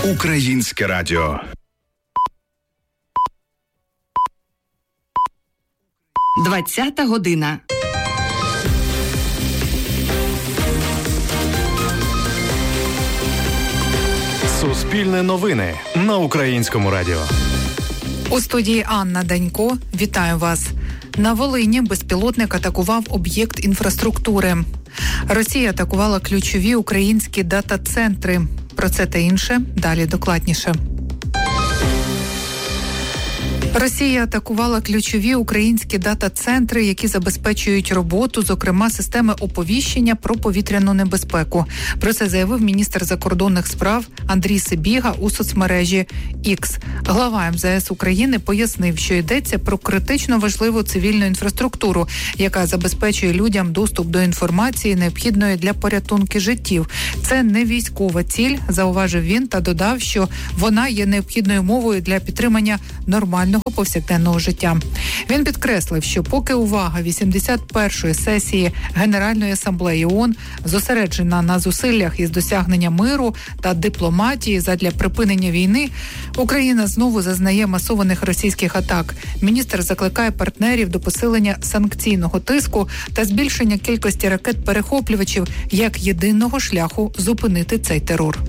Українське радіо. Двадцята година. Суспільне новини на Українському радіо. У студії Анна Данько. Вітаю вас. На Волині безпілотник атакував об'єкт інфраструктури. Росія атакувала ключові українські дата-центри. Про це та інше далі докладніше. Росія атакувала ключові українські дата-центри, які забезпечують роботу, зокрема, системи оповіщення про повітряну небезпеку. Про це заявив міністр закордонних справ Андрій Сибіга у соцмережі X. Глава МЗС України пояснив, що йдеться про критично важливу цивільну інфраструктуру, яка забезпечує людям доступ до інформації, необхідної для порятунку життів. Це не військова ціль, зауважив він та додав, що вона є необхідною мовою для підтримання нормального повсякденного життя. Він підкреслив, що поки увага 81-ї сесії Генеральної асамблеї ООН зосереджена на зусиллях із досягнення миру та дипломатії задля припинення війни, Україна знову зазнає масованих російських атак. Міністр закликає партнерів до посилення санкційного тиску та збільшення кількості ракет-перехоплювачів як єдиного шляху зупинити цей терор.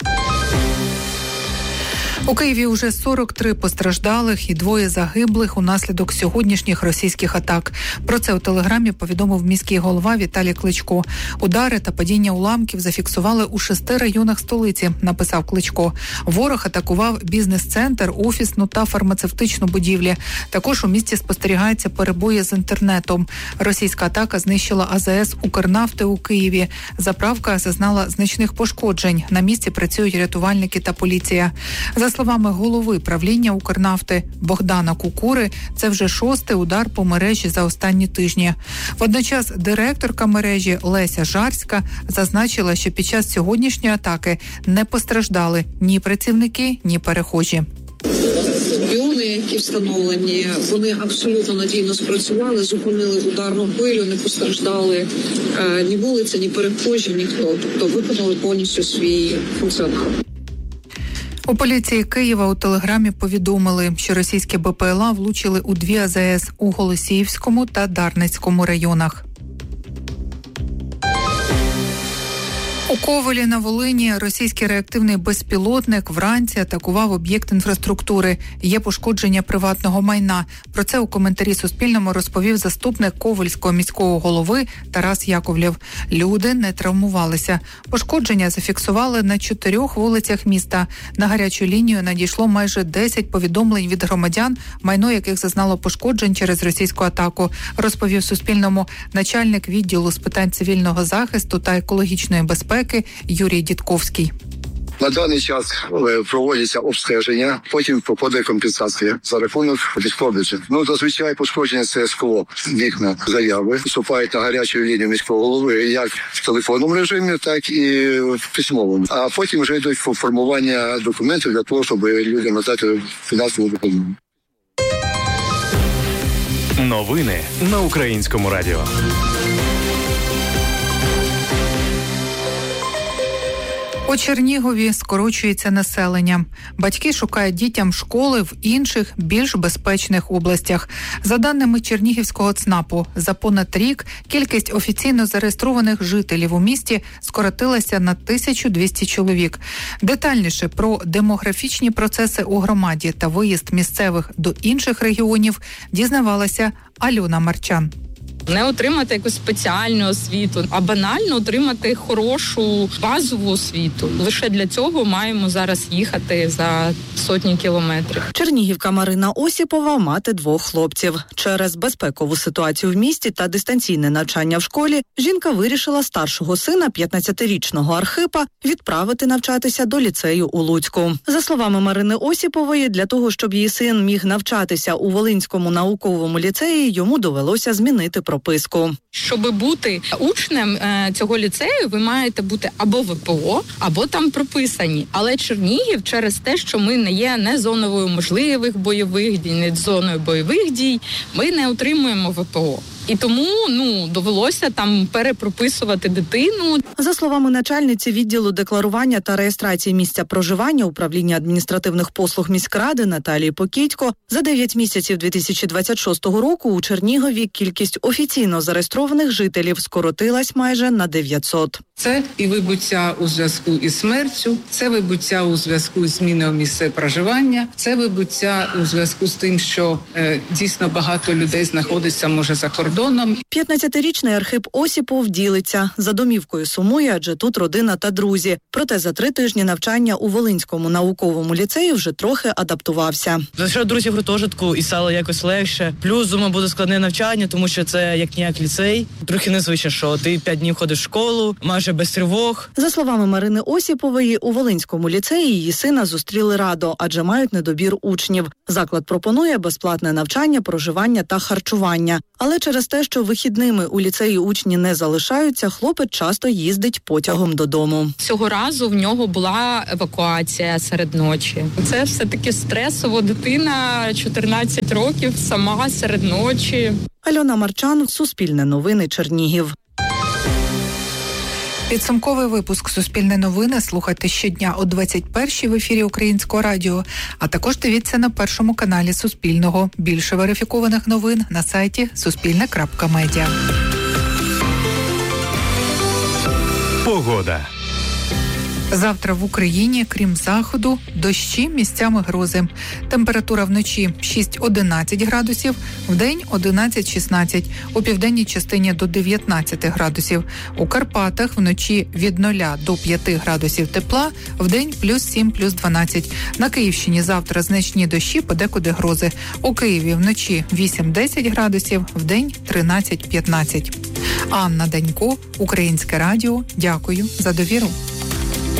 У Києві уже 43 постраждалих і 2 загиблих унаслідок сьогоднішніх російських атак. Про це у Телеграмі повідомив міський голова Віталій Кличко. Удари та падіння уламків зафіксували у 6 районах столиці, написав Кличко. Ворог атакував бізнес-центр, офісну та фармацевтичну будівлі. Також у місті спостерігаються перебої з інтернетом. Російська атака знищила АЗС «Укрнафти» у Києві. Заправка зазнала значних пошкоджень. На місці працюють рятувальники та поліція. За словами голови правління «Укрнафти» Богдана Кукури, це вже 6-й удар по мережі за останні тижні. Водночас директорка мережі Леся Жарська зазначила, що під час сьогоднішньої атаки не постраждали ні працівники, ні перехожі. Біони, які встановлені, вони абсолютно надійно спрацювали, зупинили ударну хвилю, не постраждали ні вулиця, ні перехожі, ніхто. Тобто виконали повністю свій функціонал. У поліції Києва у Телеграмі повідомили, що російські БПЛА влучили у 2 АЗС у Голосіївському та Дарницькому районах. У Ковелі на Волині російський реактивний безпілотник вранці атакував об'єкт інфраструктури. Є пошкодження приватного майна. Про це у коментарі Суспільному розповів заступник Ковельського міського голови Тарас Яковлєв. Люди не травмувалися. Пошкодження зафіксували на 4 вулицях міста. На гарячу лінію надійшло майже 10 повідомлень від громадян, майно яких зазнало пошкоджень через російську атаку, розповів Суспільному начальник відділу з питань цивільного захисту та екологічної безпеки Юрій Дідковський. На даний час проводяться обстеження, потім проходить компенсація за рахунок відшкодичів. Зазвичай пошкодження це скло, вікна, заяви. Вступають на гарячу лінію міського голови як в телефонному режимі, так і в письмовому. А потім вже йдуть формування документів для того, щоб людям надати фінансову допомогу. Новини на Українському радіо. У Чернігові скорочується населення. Батьки шукають дітям школи в інших, більш безпечних областях. За даними Чернігівського ЦНАПу, за понад рік кількість офіційно зареєстрованих жителів у місті скоротилася на 1200 чоловік. Детальніше про демографічні процеси у громаді та виїзд місцевих до інших регіонів дізнавалася Альона Марчан. Не отримати якусь спеціальну освіту, а банально отримати хорошу базову освіту. Лише для цього маємо зараз їхати за сотні кілометрів. Чернігівка Марина Осіпова – мати 2 хлопців. Через безпекову ситуацію в місті та дистанційне навчання в школі жінка вирішила старшого сина, 15-річного Архипа, відправити навчатися до ліцею у Луцьку. За словами Марини Осіпової, для того, щоб її син міг навчатися у Волинському науковому ліцеї, йому довелося змінити прописку. Щоб бути учнем цього ліцею, ви маєте бути або ВПО, або там прописані. Але Чернігів через те, що ми не є не зоною можливих бойових дій, не зоною бойових дій, ми не отримуємо ВПО. І тому, довелося там перепрописувати дитину. За словами начальниці відділу декларування та реєстрації місця проживання управління адміністративних послуг міськради Наталії Покітько, за 9 місяців 2026 року у Чернігові кількість офіційно зареєстрованих жителів скоротилась майже на 900. Це і вибуття у зв'язку із смертю, це вибуття у зв'язку з зміною місця проживання, це вибуття у зв'язку з тим, що дійсно багато людей знаходиться, може, за кордоном. 15-річний Архип Осіпов ділиться. За домівкою сумує, адже тут родина та друзі. Проте за 3 тижні навчання у Волинському науковому ліцеї вже трохи адаптувався. Знайшов друзів в гуртожитку і стало якось легше. Плюс, думаю, буде складне навчання, тому що це як-ніяк ліцей. Трохи незвично, що ти 5 днів ходиш в школу, майже без тривог. За словами Марини Осіпової, у Волинському ліцеї її сина зустріли радо, адже мають недобір учнів. Заклад пропонує безплатне навчання, проживання та харчування. Але через те, що вихідними у ліцеї учні не залишаються, хлопець часто їздить потягом додому. Цього разу в нього була евакуація серед ночі. Це все-таки стресово. Дитина 14 років, сама серед ночі. Альона Марчан, Суспільне новини, Чернігів. Підсумковий випуск «Суспільне новини» слухайте щодня о 21-й в ефірі Українського радіо, а також дивіться на першому каналі Суспільного. Більше верифікованих новин на сайті suspilne.media. Погода. Завтра в Україні, крім заходу, дощі, місцями грози. Температура вночі 6-11 градусів, вдень 11-16, у південній частині до 19 градусів. У Карпатах вночі від 0 до 5 градусів тепла, вдень плюс 7, плюс 12. На Київщині завтра значні дощі, подекуди грози. У Києві вночі 8-10 градусів, вдень 13-15. Анна Данько, Українське радіо. Дякую за довіру.